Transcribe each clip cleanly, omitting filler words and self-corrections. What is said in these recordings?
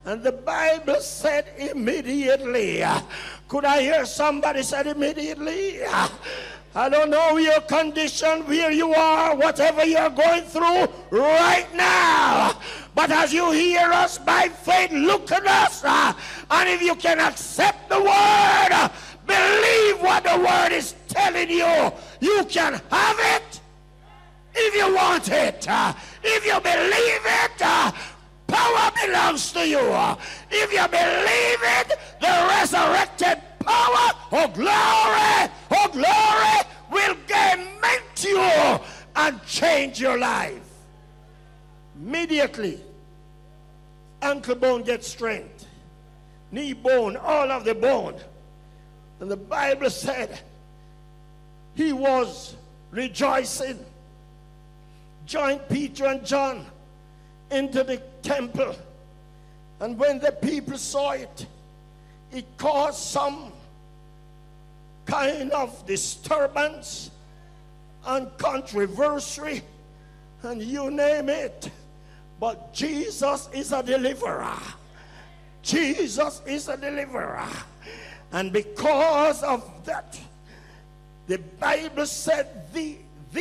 And the Bible said immediately. Could I hear somebody say immediately? I don't know your condition, where you are, whatever you're going through right now. But as you hear us by faith, look at us. And if you can accept the word, believe what the word is telling you, you can have it if you want it. If you believe it, power belongs to you. If you believe it, the resurrected power, oh glory, will gain to you and change your life. Immediately, ankle bone gets strength, knee bone, all of the bone. And the Bible said he was rejoicing. Joined Peter and John into the temple. And when the people saw it, it caused some kind of disturbance and controversy and you name it. But Jesus is a deliverer. Jesus is a deliverer. And because of that, the Bible said the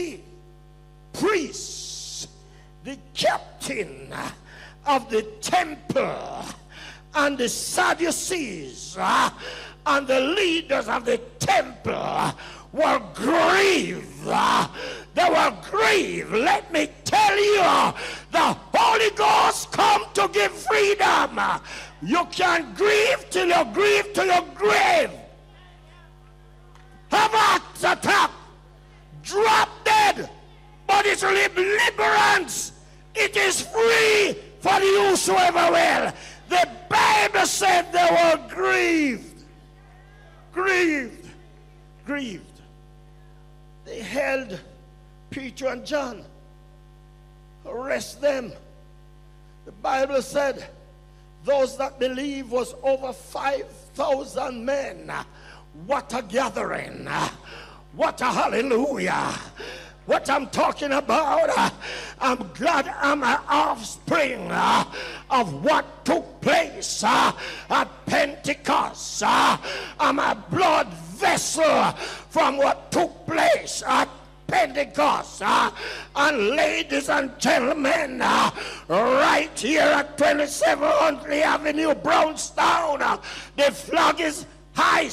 priests, the captain of the temple, and the Sadducees and the leaders of the temple were grieved. They were grieved. Let me tell you, the Holy Ghost come to give freedom. You can grieve till you grieve to your grave. Have heart attack, drop dead, but it's liberance. It is free for whosoever will. The Bible said they were grieved. Grieved. They held Peter and John, arrest them. The Bible said those that believe was over 5,000 men. What a gathering. What a hallelujah. What I'm talking about, I'm glad I'm an offspring of what took place at Pentecost. I'm a blood vessel from what took place at Pentecost. And ladies and gentlemen, right here at 27 Huntley Avenue, Brownstown, the flag is high.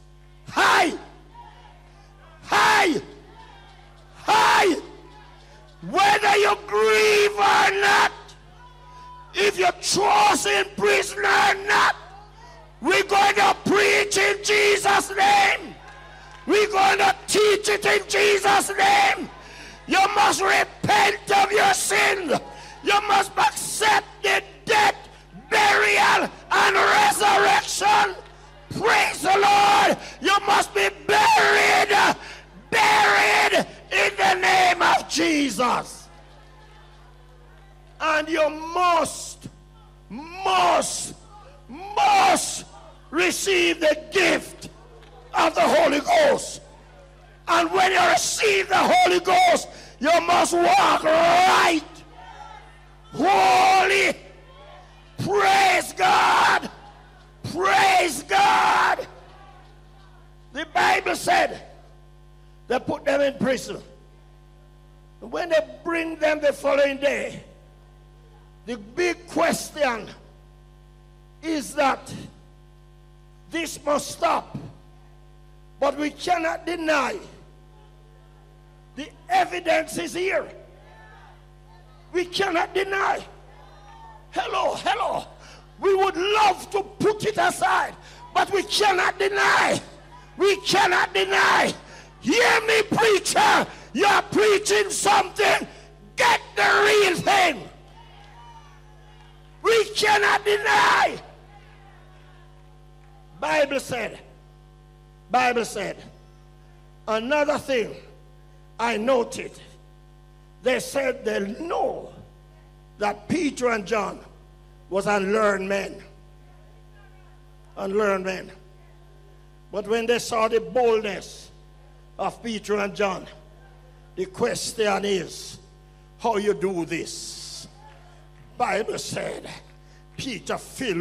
Whether you grieve or not, if you're trust in prison or not, we're going to preach in Jesus' name. We're going to teach it in Jesus' name. You must repent of your sin. You must accept the death, burial, and resurrection. Praise the Lord. You must be buried in the name of Jesus. And you must receive the gift of the Holy Ghost. And when you receive the Holy Ghost, you must walk right, holy. Praise God. Praise God. The Bible said they put them in prison. When they bring them the following day, the big question is that this must stop. But we cannot deny the evidence is here. We cannot deny. Hello. We would love to put it aside, but we cannot deny. We cannot deny. Hear me, preacher. You're preaching something. Get the real thing. We cannot deny. Bible said, another thing I noted. They said they know that Peter and John was unlearned men. Unlearned men. But when they saw the boldness of Peter and John, the question is, how you do this? Bible said Peter filled